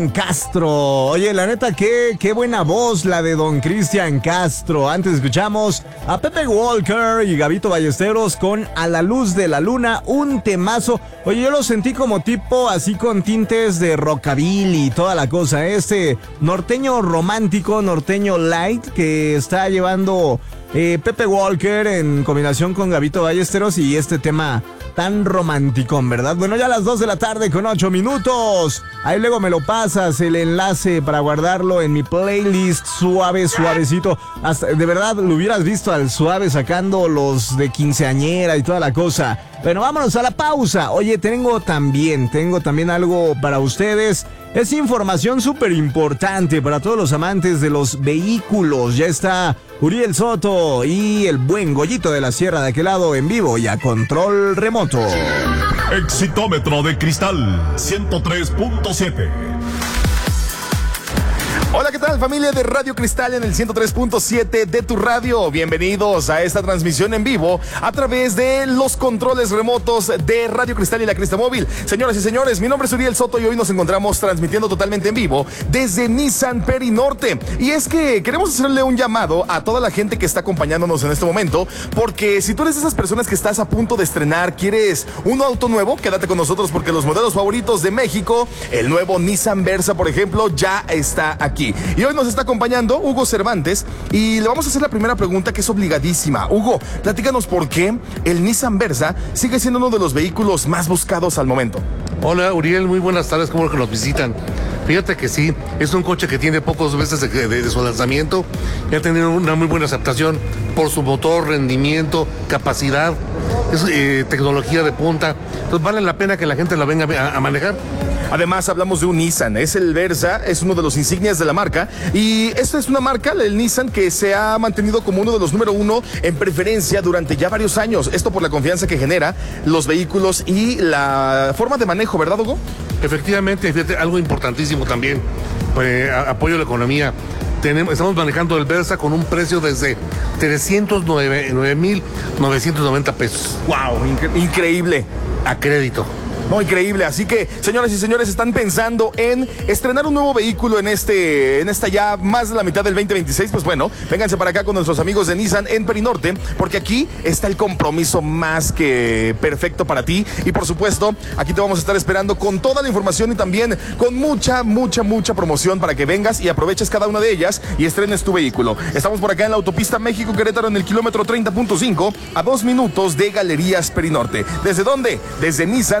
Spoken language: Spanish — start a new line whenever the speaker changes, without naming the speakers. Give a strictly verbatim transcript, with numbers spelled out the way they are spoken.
Castro. Oye, la neta, qué, qué buena voz la de don Cristian Castro. Antes escuchamos a Pepe Walker y Gabito Ballesteros con A la luz de la luna, un temazo. Oye, yo lo sentí como tipo así con tintes de rockabilly y toda la cosa. Este norteño romántico, norteño light que está llevando eh, Pepe Walker en combinación con Gabito Ballesteros y este tema tan romántico, ¿verdad? Bueno, ya a las dos de la tarde con ocho minutos. Ahí luego me lo pasas el enlace para guardarlo en mi playlist suave, suavecito. Hasta, de verdad, lo hubieras visto al Suave sacando los de quinceañera y toda la cosa. Bueno, vámonos a la pausa. Oye, tengo también, tengo también algo para ustedes. Es información súper importante para todos los amantes de los vehículos. Ya está Uriel Soto y el buen Goyito de la Sierra de aquel lado en vivo y a control remoto.
Exitómetro de cristal ciento tres punto siete.
Hola, ¿qué tal, familia de Radio Cristal en el ciento tres punto siete de tu radio? Bienvenidos a esta transmisión en vivo a través de los controles remotos de Radio Cristal y la Crista Móvil. Señoras y señores, mi nombre es Uriel Soto y hoy nos encontramos transmitiendo totalmente en vivo desde Nissan Perinorte. Y es que queremos hacerle un llamado a toda la gente que está acompañándonos en este momento, porque si tú eres de esas personas que estás a punto de estrenar, quieres un auto nuevo, quédate con nosotros porque los modelos favoritos de México, el nuevo Nissan Versa, por ejemplo, ya está aquí. Y hoy nos está acompañando Hugo Cervantes y le vamos a hacer la primera pregunta, que es obligadísima. Hugo, platícanos por qué el Nissan Versa sigue siendo uno de los vehículos más buscados al momento.
Hola, Uriel, muy buenas tardes, ¿cómo que nos visitan? Fíjate que sí, es un coche que tiene pocos meses de, de, de su lanzamiento y ha tenido una muy buena aceptación por su motor, rendimiento, capacidad, es eh, tecnología de punta. Entonces vale la pena que la gente la venga a, a manejar.
Además, hablamos de un Nissan, es el Versa, es uno de los insignias de la marca y esta es una marca, el Nissan, que se ha mantenido como uno de los número uno en preferencia durante ya varios años. Esto por la confianza que genera los vehículos y la forma de manejo, ¿verdad, Hugo?
Efectivamente, fíjate, algo importantísimo también, pues, apoyo a la economía. Tenemos, estamos manejando el Versa con un precio desde trescientos nueve mil novecientos noventa pesos.
¡Wow! Incre- increíble.
A crédito.
No, increíble. Así que, señoras y señores, están pensando en estrenar un nuevo vehículo en este, en esta ya más de la mitad del veinte veintiséis. Pues bueno, vénganse para acá con nuestros amigos de Nissan en Perinorte, porque aquí está el compromiso más que perfecto para ti. Y por supuesto, aquí te vamos a estar esperando con toda la información y también con mucha, mucha, mucha promoción para que vengas y aproveches cada una de ellas y estrenes tu vehículo. Estamos por acá en la autopista México-Querétaro en el kilómetro treinta punto cinco, a dos minutos de Galerías Perinorte. ¿Desde dónde? Desde Nissan